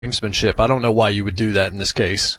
gamesmanship. I don't know why you would do that in this case.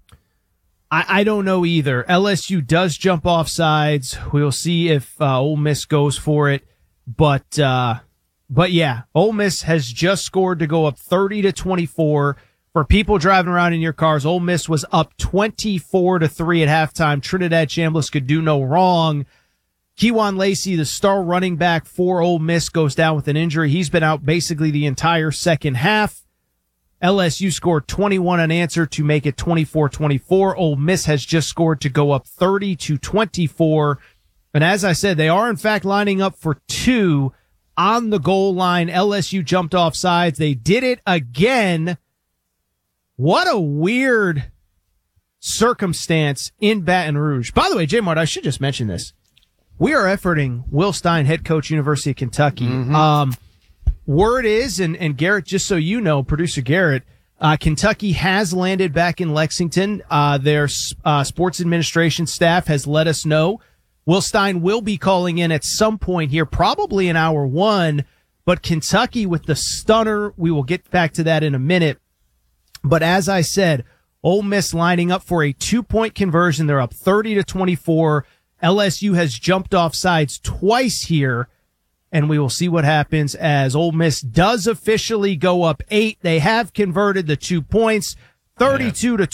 I don't know either. LSU does jump off sides. We'll see if Ole Miss goes for it. But yeah, Ole Miss has just scored to go up 30-24. For people driving around in your cars, Ole Miss was up 24-3 at halftime. Trinidad Chambliss could do no wrong. Kejuan Lacey, the star running back for Ole Miss, goes down with an injury. He's been out basically the entire second half. LSU scored 21 unanswered to make it 24-24. Ole Miss has just scored to go up 30-24. And as I said, they are in fact lining up for two on the goal line. LSU jumped off sides. They did it again. What a weird circumstance in Baton Rouge. By the way, J Mart, I should just mention this. We are efforting Will Stein, head coach, University of Kentucky. Mm-hmm. Word is, and Garrett, just so you know, producer Garrett, Kentucky has landed back in Lexington. Their sports administration staff has let us know Will Stein will be calling in at some point here, probably in hour one. But Kentucky with the stunner, we will get back to that in a minute. But as I said, Ole Miss lining up for a 2-point conversion. They're up 30-24. LSU has jumped off sides twice here. And we will see what happens as Ole Miss does officially go up 8. They have converted the 2 points, 32-24,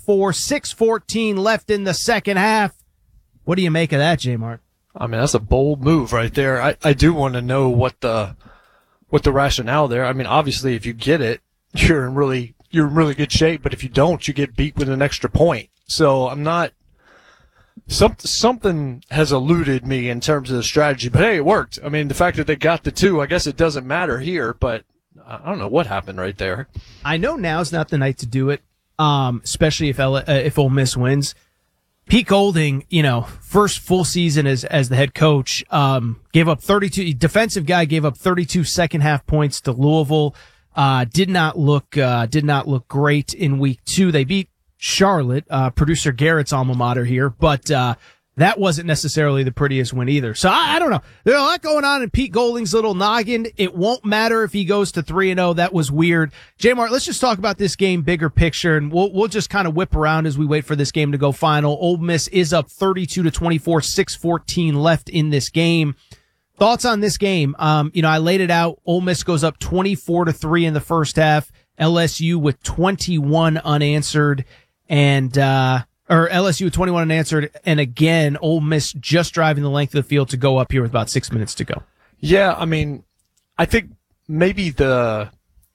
6:14 left in the second half. What do you make of that, J Mart? I mean, that's a bold move right there. I do want to know what the rationale there. I mean, obviously, if you get it, you're in really good shape. But if you don't, you get beat with an extra point. So I'm not. Something has eluded me in terms of the strategy, but hey, it worked. I mean, the fact that they got the 2, I guess it doesn't matter here, but I don't know what happened right there. I know now's not the night to do it, especially if Ole Miss wins. Pete Golding, first full season as the head coach, gave up 32. Defensive guy gave up 32 second half points to Louisville. Did not look great in week 2. They beat Charlotte, producer Garrett's alma mater here, but that wasn't necessarily the prettiest win either. So I don't know. There's a lot going on in Pete Golding's little noggin. It won't matter if he goes to 3-0. That was weird. J Mart, let's just talk about this game bigger picture, and we'll just kind of whip around as we wait for this game to go final. Ole Miss is up 32-24, 6:14 left in this game. Thoughts on this game? I laid it out. Ole Miss goes up 24-3 in the first half. LSU with 21 unanswered. Or LSU with 21 unanswered, and again, Ole Miss just driving the length of the field to go up here with about 6 minutes to go. Yeah, I mean, I think maybe the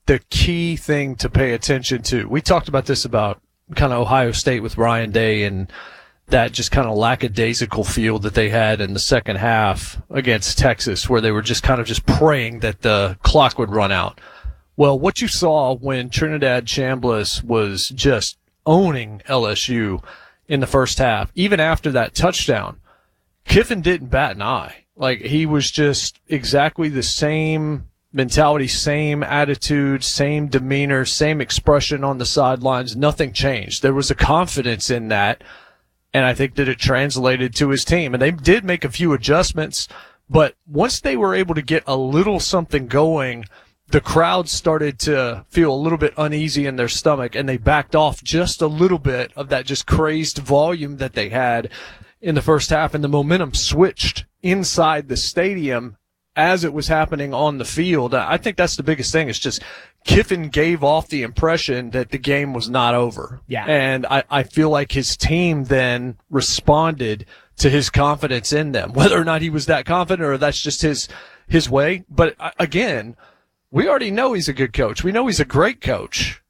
key thing to pay attention to, we talked about this about kind of Ohio State with Ryan Day and that just kind of lackadaisical field that they had in the second half against Texas, where they were just kind of just praying that the clock would run out. Well, what you saw when Trinidad Chambliss was just owning LSU in the first half, even after that touchdown, Kiffin didn't bat an eye. Like, he was just exactly the same mentality, same attitude, same demeanor, same expression on the sidelines. Nothing changed. There was a confidence in that, and I think that it translated to his team. And they did make a few adjustments, but once they were able to get a little something going, the crowd started to feel a little bit uneasy in their stomach, and they backed off just a little bit of that just crazed volume that they had in the first half, and the momentum switched inside the stadium as it was happening on the field. I think that's the biggest thing. It's just Kiffin gave off the impression that the game was not over. Yeah. And I feel like his team then responded to his confidence in them, whether or not he was that confident or that's just his way. But again, we already know he's a good coach. We know he's a great coach.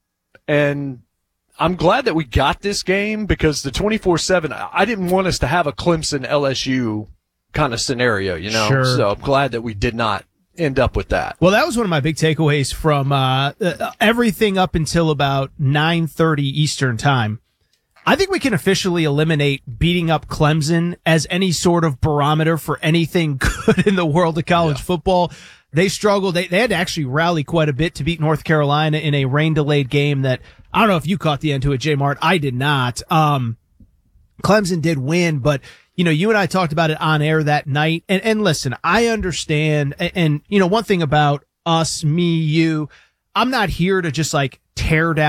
And I'm glad that we got this game, because the 24/7, I didn't want us to have a Clemson LSU kind of scenario, Sure. So I'm glad that we did not end up with that. Well, that was one of my big takeaways from everything up until about 9:30 Eastern time. I think we can officially eliminate beating up Clemson as any sort of barometer for anything good in the world of college football. They struggled. They had to actually rally quite a bit to beat North Carolina in a rain-delayed game that, I don't know if you caught the end to it, J Mart. I did not. Clemson did win, but, you and I talked about it on air that night. And listen, I understand. And one thing about us, me, you, I'm not here to just tear down